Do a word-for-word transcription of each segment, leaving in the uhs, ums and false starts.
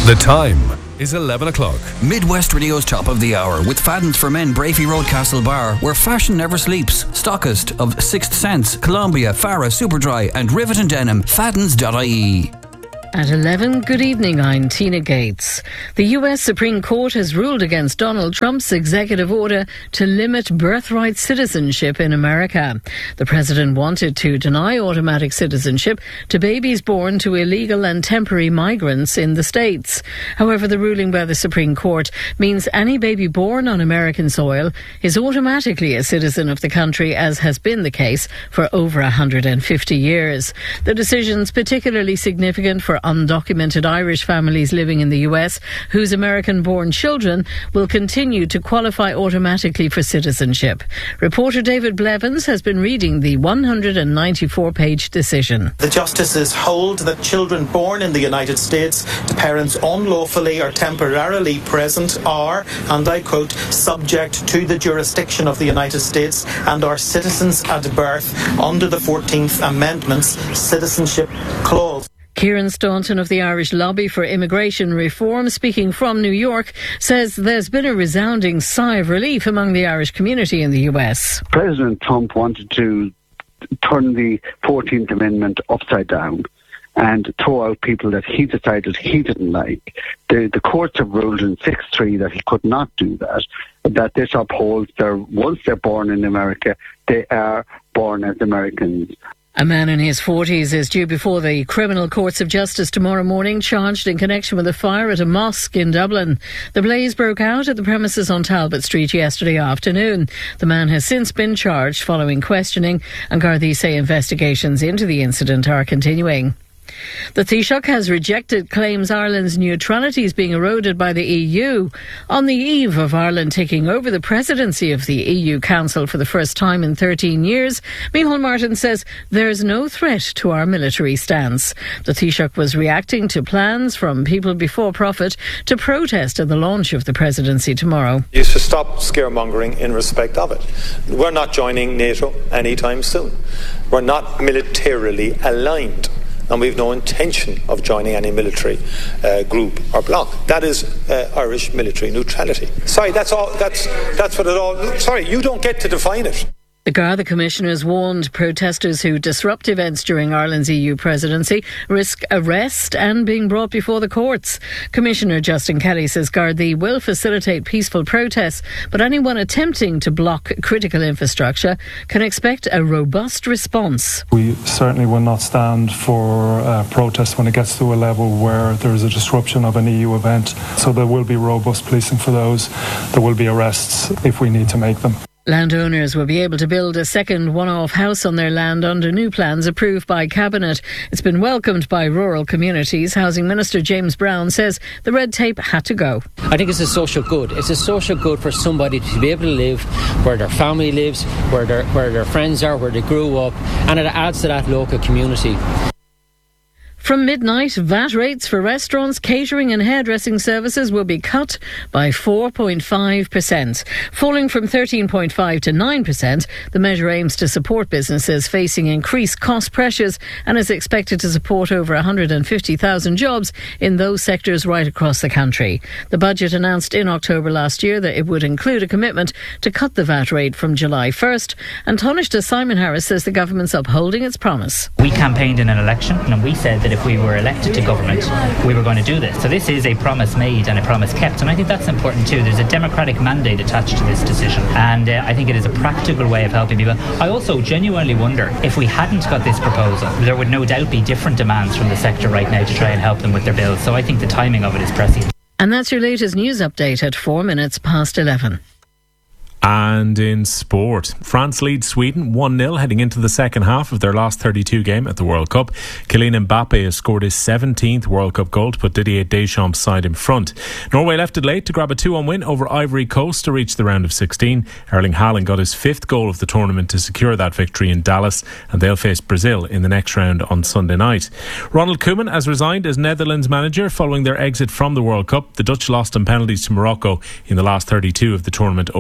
The time is eleven o'clock. Midwest Radio's Top of the Hour with Fadden's for Men, Brafey Road, Castle Bar, where fashion never sleeps. Stockist of Sixth Sense, Columbia, Farah, Superdry and Rivet and Denim. Faddens dot I E. At eleven, good evening, I'm Tina Gates. The U S Supreme Court has ruled against Donald Trump's executive order to limit birthright citizenship in America. The president wanted to deny automatic citizenship to babies born to illegal and temporary migrants in the States. However, the ruling by the Supreme Court means any baby born on American soil is automatically a citizen of the country, as has been the case for over one hundred fifty years. The decision's particularly significant for undocumented Irish families living in the U S whose American-born children will continue to qualify automatically for citizenship. Reporter David Blevins has been reading the one hundred ninety-four page decision. The justices hold that children born in the United States to parents unlawfully or temporarily present are, and I quote, subject to the jurisdiction of the United States and are citizens at birth under the fourteenth Amendment's Citizenship Clause. Kieran Staunton of the Irish Lobby for Immigration Reform, speaking from New York, says there's been a resounding sigh of relief among the Irish community in the U S. President Trump wanted to turn the fourteenth Amendment upside down and throw out people that he decided he didn't like. The, the courts have ruled in six three that he could not do that, that this upholds their, once they're born in America, they are born as Americans. A man in his forties is due before the criminal courts of justice tomorrow morning, charged in connection with a fire at a mosque in Dublin. The blaze broke out at the premises on Talbot Street yesterday afternoon. The man has since been charged following questioning, and Gardaí say investigations into the incident are continuing. The Taoiseach has rejected claims Ireland's neutrality is being eroded by the E U. On the eve of Ireland taking over the presidency of the E U Council for the first time in thirteen years, Micheál Martin says there's no threat to our military stance. The Taoiseach was reacting to plans from People Before Profit to protest at the launch of the presidency tomorrow. You should stop scaremongering in respect of it. We're not joining NATO anytime soon. We're not militarily aligned, and we've no intention of joining any military uh, group or bloc. That is uh, Irish military neutrality. Sorry, that's all. That's that's what it all. Sorry, you don't get to define it. The Garda commissioners warned protesters who disrupt events during Ireland's E U presidency risk arrest and being brought before the courts. Commissioner Justin Kelly says Gardaí will facilitate peaceful protests, but anyone attempting to block critical infrastructure can expect a robust response. We certainly will not stand for uh, protest when it gets to a level where there is a disruption of an E U event. So there will be robust policing for those. There will be arrests if we need to make them. Landowners will be able to build a second one-off house on their land under new plans approved by Cabinet. It's been welcomed by rural communities. Housing Minister James Brown says the red tape had to go. I think it's a social good. It's a social good for somebody to be able to live where their family lives, where their, where their friends are, where they grew up, and it adds to that local community. From midnight, V A T rates for restaurants, catering and hairdressing services will be cut by four point five percent. Falling from thirteen point five to nine percent, the measure aims to support businesses facing increased cost pressures and is expected to support over one hundred fifty thousand jobs in those sectors right across the country. The budget announced in October last year that it would include a commitment to cut the V A T rate from July first, and Taoiseach Simon Harris says the government's upholding its promise. We campaigned in an election and we said that if we were elected to government, we were going to do this. So this is a promise made and a promise kept, and I think that's important too. There's a democratic mandate attached to this decision, and uh, I think it is a practical way of helping people. I also genuinely wonder if we hadn't got this proposal, there would no doubt be different demands from the sector right now to try and help them with their bills. So I think the timing of it is prescient. And that's your latest news update at four minutes past eleven. And in sport, France leads Sweden one nil heading into the second half of their last thirty-two game at the World Cup. Kylian Mbappe has scored his seventeenth World Cup goal to put Didier Deschamps' side in front. Norway left it late to grab a two one win over Ivory Coast to reach the round of sixteen. Erling Haaland got his fifth goal of the tournament to secure that victory in Dallas, and they'll face Brazil in the next round on Sunday night. Ronald Koeman has resigned as Netherlands manager following their exit from the World Cup. The Dutch lost on penalties to Morocco in the last thirty-two of the tournament overnight.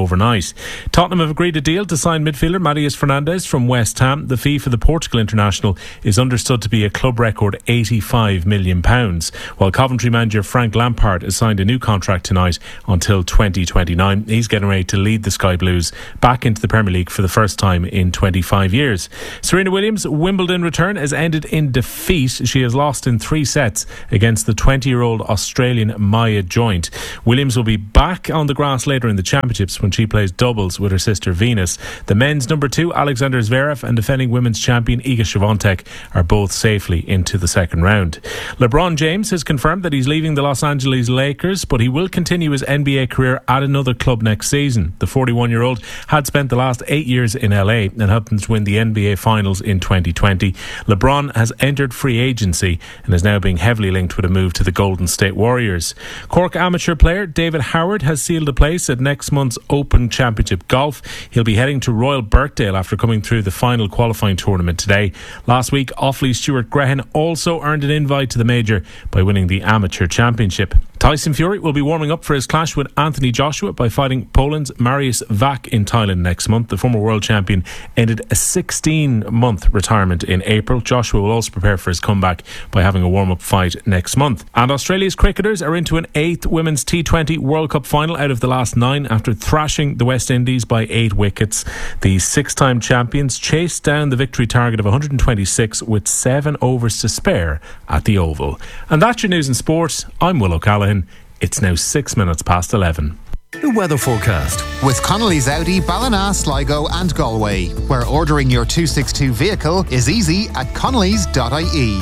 eight. Tottenham have agreed a deal to sign midfielder Matheus Fernandes from West Ham. The fee for the Portugal international is understood to be a club record eighty-five million pounds, while Coventry manager Frank Lampard has signed a new contract tonight until twenty twenty-nine. He's getting ready to lead the Sky Blues back into the Premier League for the first time in twenty-five years. Serena Williams' Wimbledon return has ended in defeat. She has lost in three sets against the twenty-year-old Australian Maya Joint. Williams will be back on the grass later in the championships when she plays doubles with her sister Venus. The men's number two, Alexander Zverev, and defending women's champion Iga Swiatek are both safely into the second round. LeBron James has confirmed that he's leaving the Los Angeles Lakers, but he will continue his N B A career at another club next season. The forty-one-year-old had spent the last eight years in L A and helped them to win the N B A Finals in twenty twenty. LeBron has entered free agency and is now being heavily linked with a move to the Golden State Warriors. Cork amateur player David Howard has sealed a place at next month's Open Championship Golf. He'll be heading to Royal Birkdale after coming through the final qualifying tournament today. Last week, Offaly Stuart Grehan also earned an invite to the major by winning the Amateur Championship. Tyson Fury will be warming up for his clash with Anthony Joshua by fighting Poland's Mariusz Wach in Thailand next month. The former world champion ended a sixteen-month retirement in April. Joshua will also prepare for his comeback by having a warm-up fight next month. And Australia's cricketers are into an eighth Women's T twenty World Cup final out of the last nine after thrashing the West Indies by eight wickets. The six-time champions chased down the victory target of one hundred twenty-six with seven overs to spare at the Oval. And that's your news and sport. I'm Will O'Callaghan. It's now six minutes past eleven. The weather forecast with Connolly's Audi, Ballina, Sligo and Galway, where ordering your two sixty-two vehicle is easy at connellys dot I E.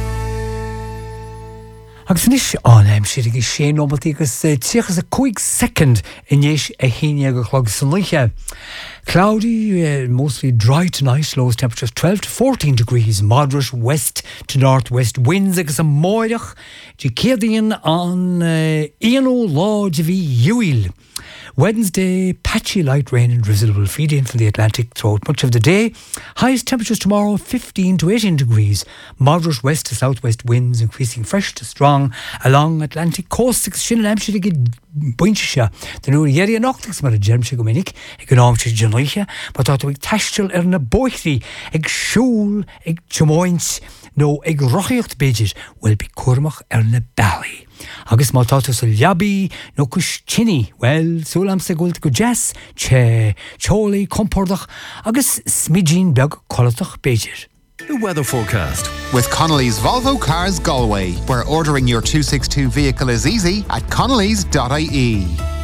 Agus níos áim siad agus sé nómbaltí agus tíochas a quick second inis a híine go chlog san luiche. Cloudy, uh, mostly dry tonight, lowest temperatures twelve to fourteen degrees, moderate west to northwest winds agus a moirach, Jacadian on Iano Lodge V Uil. Wednesday, patchy light rain and drizzle will feed in from the Atlantic throughout much of the day. Highest temperatures tomorrow fifteen to eighteen degrees. Moderate west to southwest winds increasing fresh to strong along Atlantic coast. Sin an amsir ag buintse the new yeri an octix mar a germse go minic ag an amsir genluiche, but out ag tastel er na boithri ag shul ag chamoins no ag rochiocht beidjir will be cormach er na bally. Agus má táta sa liabi no cus chini, well, súlam sa gult go jazz, che, choli, compordach, agus smidjin beg colatach beijir. The weather forecast with Connolly's Volvo Cars Galway, where ordering your two sixty-two vehicle is easy at connellys dot I E.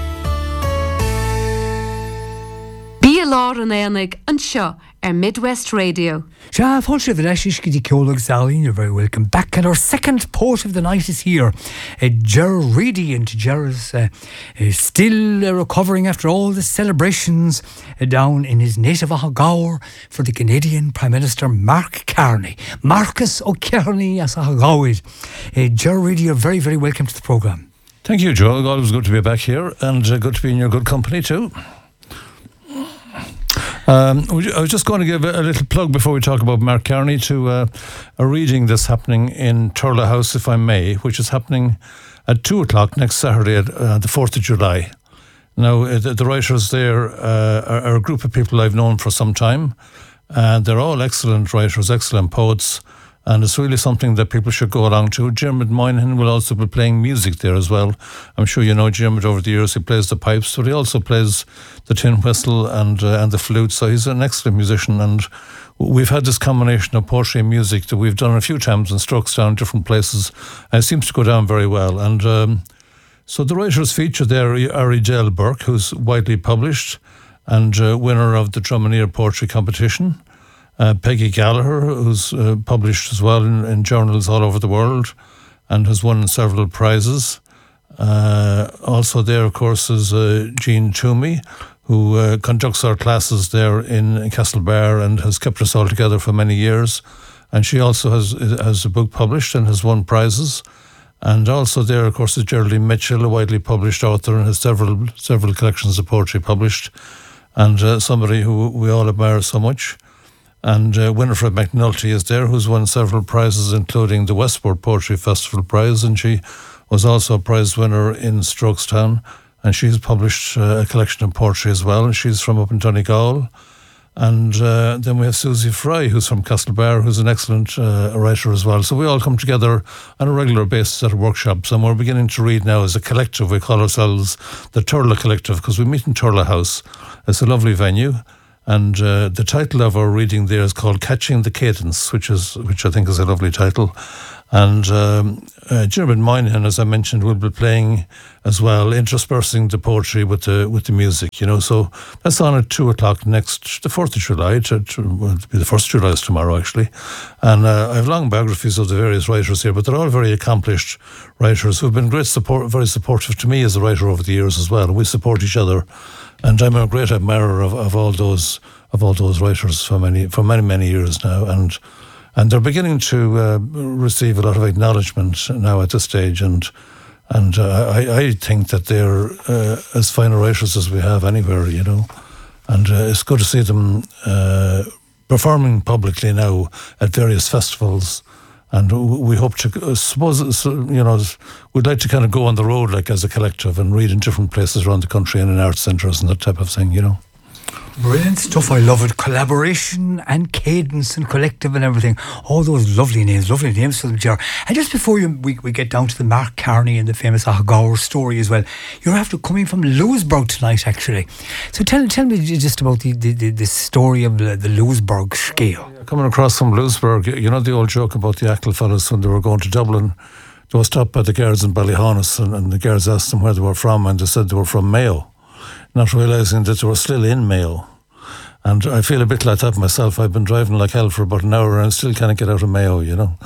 Bí lár an éanaig an seo ar Midwest Radio. Shah, Fulsha Vilesh Gidi Kyolag Sally, you're very welcome back. And our second port of the night is here. Uh, Ger Reedy, and Ger is uh, uh, still uh, recovering after all the celebrations uh, down in his native Ahagaur for the Canadian Prime Minister Mark Carney. Marcus O'Kearney as Ahagaur. Uh, Ger Reedy, you're very, very welcome to the programme. Thank you, Joe. God, it was good to be back here and uh, good to be in your good company too. Um, I was just going to give a, a little plug before we talk about Mark Carney to uh, a reading that's happening in Turla House, if I may, which is happening at two o'clock next Saturday, at uh, the fourth of July. Now, uh, the, the writers there uh, are, are a group of people I've known for some time, and they're all excellent writers, excellent poets, and it's really something that people should go along to. Dermot Moynihan will also be playing music there as well. I'm sure you know Dermot over the years. He plays the pipes, but he also plays the tin whistle and uh, and the flute. So he's an excellent musician. And we've had this combination of poetry and music that we've done a few times in Strokes Down, different places, and it seems to go down very well. And um, so the writers featured there are Edel Burke, who's widely published and uh, winner of the Drumineer Poetry Competition. Uh, Peggy Gallagher, who's uh, published as well in, in journals all over the world and has won several prizes. Uh, also there, of course, is uh, Jean Toomey, who uh, conducts our classes there in, in Castlebar and has kept us all together for many years. And she also has has a book published and has won prizes. And also there, of course, is Geraldine Mitchell, a widely published author and has several several collections of poetry published, and uh, somebody who we all admire so much. And uh, Winifred McNulty is there, who's won several prizes, including the Westport Poetry Festival Prize, and she was also a prize winner in Strokestown. and she's published uh, a collection of poetry as well, and she's from up in Donegal. And uh, then we have Susie Fry, who's from Castlebar, who's an excellent uh, writer as well. So we all come together on a regular basis at workshops, and we're beginning to read now as a collective. We call ourselves the Turla Collective, because we meet in Turla House. It's a lovely venue, and uh, the title of our reading there is called Catching the Cadence, which is which I think is a lovely title. And um, uh, Jeremy Moynihan, as I mentioned, will be playing as well, interspersing the poetry with the with the music, you know. So that's on at two o'clock next, the fourth of July. To, to, well, it'll be the first of July is tomorrow, actually. And uh, I have long biographies of the various writers here, but they're all very accomplished writers who've been great support, very supportive to me as a writer over the years as well. And we support each other. And I'm a great admirer of, of all those of all those writers for many for many many years now. And. And they're beginning to uh, receive a lot of acknowledgement now at this stage, and and uh, I, I think that they're uh, as fine writers as we have anywhere, you know. And uh, it's good to see them uh, performing publicly now at various festivals. And we hope to, I suppose, you know, we'd like to kind of go on the road like as a collective and read in different places around the country and in art centres and that type of thing, you know. Brilliant stuff. I love it. Collaboration and cadence and collective and everything. All those lovely names, lovely names for them, Ger. And just before you, we, we get down to the Mark Carney and the famous Ahagaur story as well, you're after coming from Lewisburg tonight, actually. So tell tell me just about the, the, the, the story of the, the Lewisburg scale. Coming across from Lewisburg, you know the old joke about the Achill fellas when they were going to Dublin. They were stopped by the guards in Ballyhonus, and, and the guards asked them where they were from, and they said they were from Mayo, not realising that they were still in Mayo. And I feel a bit like that myself. I've been driving like hell for about an hour and I still can't get out of Mayo, you know.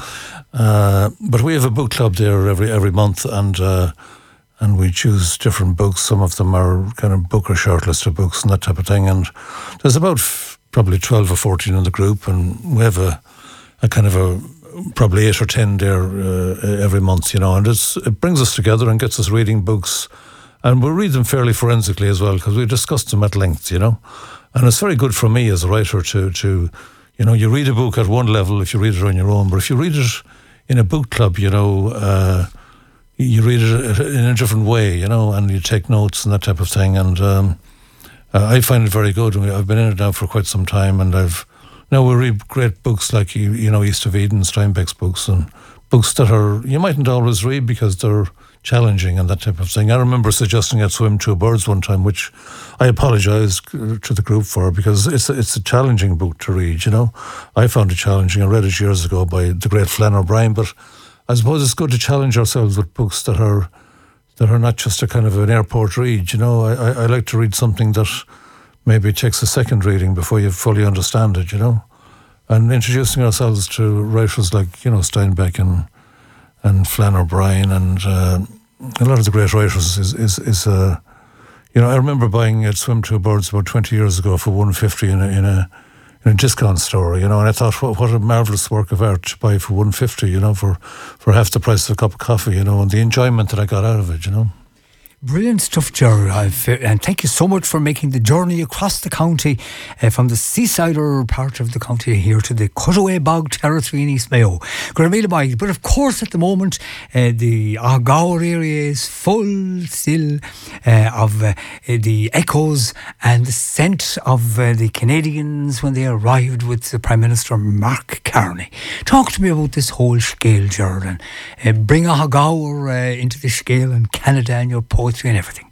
Uh, but we have a book club there every every month, and uh, and we choose different books. Some of them are kind of book or shortlisted books and that type of thing. And there's about f- probably twelve or fourteen in the group, and we have a, a kind of a probably eight or ten there uh, every month, you know. And it's, it brings us together and gets us reading books. And we read them fairly forensically as well, because we discuss them at length, you know. And it's very good for me as a writer to, to, you know, you read a book at one level if you read it on your own, but if you read it in a book club, you know, uh, you read it in a different way, you know, and you take notes and that type of thing. And um, uh, I find it very good. I've been in it now for quite some time, and I've now we read great books like, you, you know, East of Eden, Steinbeck's books, and books that are, you mightn't always read because they're challenging and that type of thing. I remember suggesting I'd swim two birds one time, which I apologise to the group for, because it's a, it's a challenging book to read, you know. I found it challenging. I read it years ago by the great Flann O'Brien, but I suppose it's good to challenge ourselves with books that are that are not just a kind of an airport read, you know. I, I, I like to read something that maybe takes a second reading before you fully understand it, you know. And introducing ourselves to writers like, you know, Steinbeck and and Flann O'Brien and uh, a lot of the great writers is, is, is uh, you know, I remember buying at Swim Two Birds about twenty years ago for one fifty in a, in a in a discount store, you know, and I thought, what, what a marvellous work of art to buy for one fifty, you know, for, for half the price of a cup of coffee, you know, and the enjoyment that I got out of it, you know. Brilliant stuff, Ger. I've, uh, and thank you so much for making the journey across the county uh, from the seasider part of the county here to the Cutaway Bog territory in East Mayo. But of course, at the moment, uh, the Ahagaur area is full still uh, of uh, the echoes and the scent of uh, the Canadians when they arrived with the Prime Minister Mark Carney. Talk to me about this whole scale, Ger, and uh, bring Ahagaur uh, into the scale and Canada and your poetry and everything.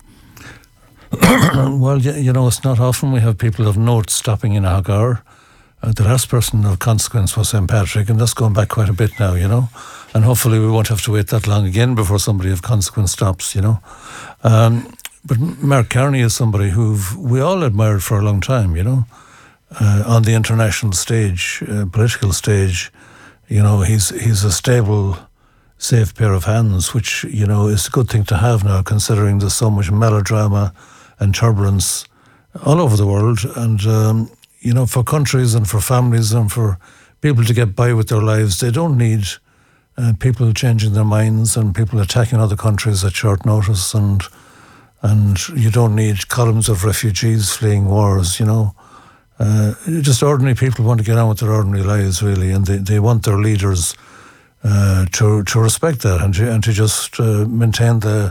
Well, you know, it's not often we have people of note stopping in Ahagaur. Uh, the last person of consequence was Saint Patrick, and that's going back quite a bit now, you know. And hopefully we won't have to wait that long again before somebody of consequence stops, you know. Um, but Mark Carney is somebody who we all admired for a long time, you know. Uh, on the international stage, uh, political stage, you know, he's he's a stable, safe pair of hands, which, you know, is a good thing to have now, considering there's so much melodrama and turbulence all over the world. And, um, you know, for countries and for families and for people to get by with their lives, they don't need uh, people changing their minds and people attacking other countries at short notice. And and you don't need columns of refugees fleeing wars, you know. Uh, just ordinary people want to get on with their ordinary lives, really, and they, they want their leaders Uh, to to respect that and to and to just uh, maintain the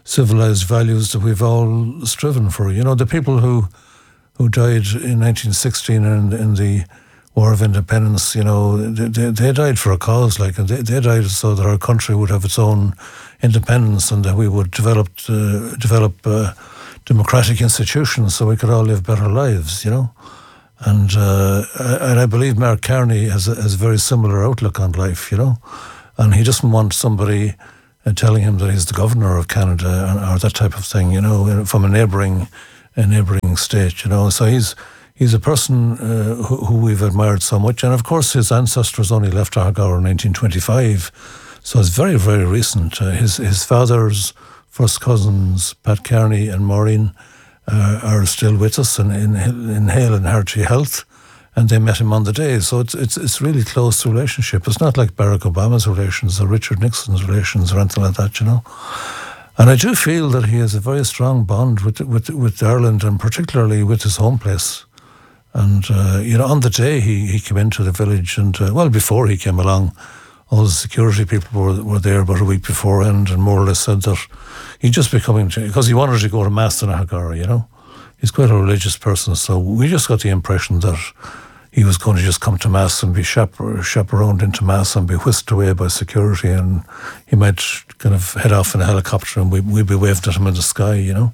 civilized values that we've all striven for. You know, the people who who died in nineteen sixteen in, in the War of Independence, you know, they, they died for a cause, like, and they, they died so that our country would have its own independence and that we would develop uh, develop uh, democratic institutions so we could all live better lives, you know. And uh, and I believe Mark Carney has a, has a very similar outlook on life, you know. And he doesn't want somebody uh, telling him that he's the governor of Canada or, or that type of thing, you know, from a neighbouring a neighbouring state, you know. So he's he's a person uh, who, who we've admired so much. And of course, his ancestors only left Argyle in nineteen twenty-five, so it's very, very recent. Uh, his his father's first cousins, Pat Carney and Maureen, uh, are still with us and in, in hale and hearty health, and they met him on the day. So it's it's it's really close relationship. It's not like Barack Obama's relations or Richard Nixon's relations or anything like that, you know. And I do feel that he has a very strong bond with with with Ireland, and particularly with his home place. And uh, you know, on the day he, he came into the village, and uh, well, before he came along, all the security people were were there about a week beforehand, and more or less said that he'd just be coming to, because he wanted to go to mass in Ahagar, you know. He's quite a religious person, so we just got the impression that he was going to just come to mass and be chaper- chaperoned into mass and be whisked away by security, and he might kind of head off in a helicopter and we, we'd be waved at him in the sky, you know.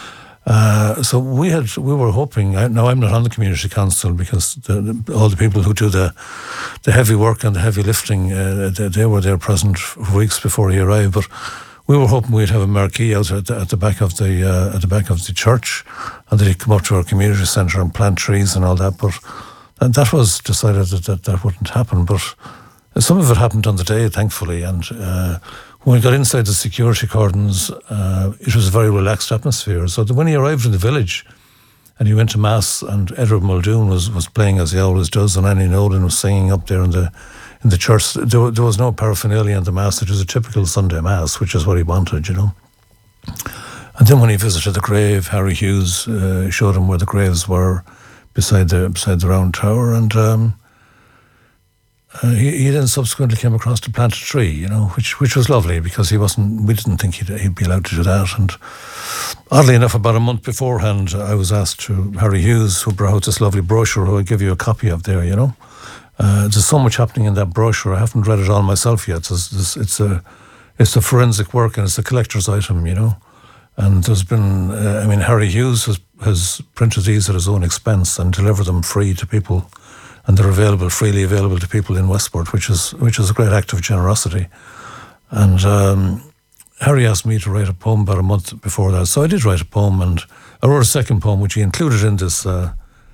Uh, so we had, we were hoping. I, now I'm not on the community council because the, the, all the people who do the the heavy work and the heavy lifting, uh, they, they were there present for weeks before he arrived. But we were hoping we'd have a marquee out at the, at the back of the uh, at the back of the church, and that he'd come up to our community centre and plant trees and all that. But and that was decided that, that that wouldn't happen. But some of it happened on the day, thankfully, and. Uh, When we got inside the security cordons, uh, it was a very relaxed atmosphere. So that when he arrived in the village and he went to Mass, and Edward Muldoon was, was playing as he always does, and Annie Nolan was singing up there in the in the church, there, there was no paraphernalia in the Mass. It was a typical Sunday Mass, which is what he wanted, you know. And then when he visited the grave, Harry Hughes uh, showed him where the graves were beside the beside the round tower, and um, Uh, he, he then subsequently came across to plant a tree, you know, which which was lovely because he wasn't. We didn't think he'd, he'd be allowed to do that. And oddly enough, about a month beforehand, I was asked to Harry Hughes, who brought out this lovely brochure, who I'll give you a copy of there. You know, uh, there's so much happening in that brochure. I haven't read it all myself yet. It's, it's, it's a it's a forensic work and it's a collector's item, you know. And there's been, uh, I mean, Harry Hughes has has printed these at his own expense and delivered them free to people. And they're available, freely available to people in Westport, which is which is a great act of generosity. And um, Harry asked me to write a poem about a month before that, so I did write a poem, and I wrote a second poem, which he included in this, uh,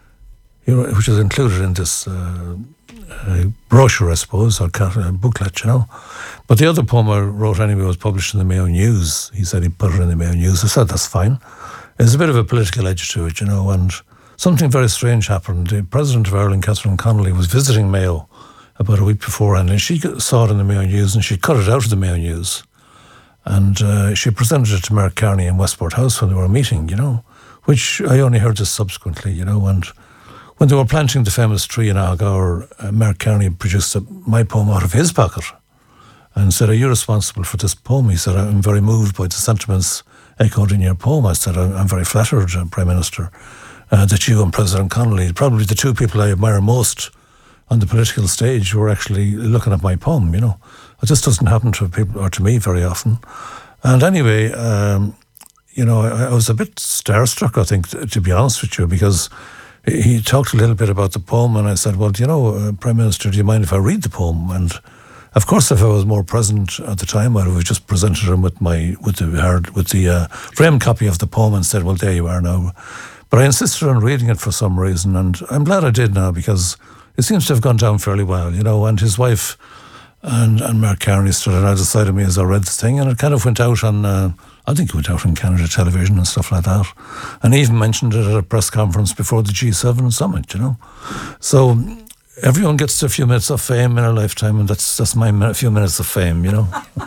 which is included in this uh, uh, brochure, I suppose, or uh, booklet, you know. But the other poem I wrote anyway was published in the Mayo News. He said he'd put it in the Mayo News. I said that's fine. There's a bit of a political edge to it, you know, and. Something very strange happened. The President of Ireland, Catherine Connolly, was visiting Mayo about a week beforehand, and she saw it in the Mayo News, and she cut it out of the Mayo News. And uh, she presented it to Mark Carney in Westport House when they were meeting, you know, which I only heard this subsequently, you know. And when they were planting the famous tree in Ahagar, uh, Mark Carney produced a, my poem out of his pocket and said, "Are you responsible for this poem?" He said, "I'm very moved by the sentiments echoed in your poem." I said, "I'm very flattered, uh, Prime Minister. Uh, that you and President Connolly, probably the two people I admire most on the political stage, were actually looking at my poem, you know. It just doesn't happen to people, or to me, very often." And anyway, um, you know, I, I was a bit starstruck, I think, to, to be honest with you, because he talked a little bit about the poem, and I said, "Well, do you know, uh, Prime Minister, do you mind if I read the poem?" And of course, if I was more present at the time, I would have just presented him with my with the hard, with the uh, framed copy of the poem and said, "Well, there you are now." But I insisted on reading it for some reason, and I'm glad I did now, because it seems to have gone down fairly well, you know. And his wife and, and Mark Carney stood on either side of me as I read the thing, and it kind of went out on, uh, I think it went out on Canada Television and stuff like that. And he even mentioned it at a press conference before the G seven summit, you know. So everyone gets a few minutes of fame in a lifetime, and that's that's my few minutes of fame, you know.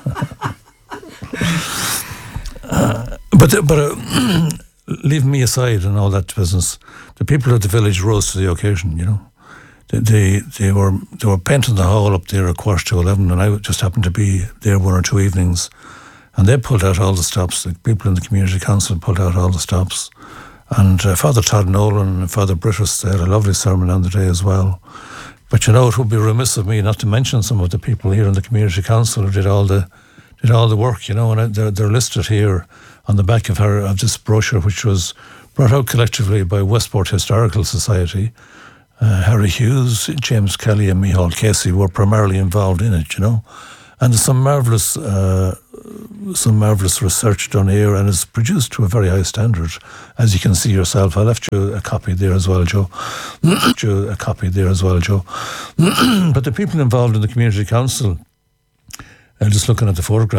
uh, but but. Uh, Leave me aside and all that business. The people of the village rose to the occasion, you know. They they, they were they were painting the hall up there at quarter to eleven, and I just happened to be there one or two evenings. And they pulled out all the stops. The people in the community council pulled out all the stops. And uh, Father Todd Nolan and Father Brittus, they had a lovely sermon on the day as well. But you know, it would be remiss of me not to mention some of the people here in the community council who did all the did all the work, you know, and they're, they're listed here on the back of, her, of this brochure, which was brought out collectively by Westport Historical Society. Uh, Harry Hughes, James Kelly and Micheál Casey were primarily involved in it, you know. And there's some marvellous uh, some marvellous research done here, and it's produced to a very high standard, as you can see yourself. I left you a copy there as well, Joe. you a copy there as well, Joe. But the people involved in the community council, uh, just looking at the photograph,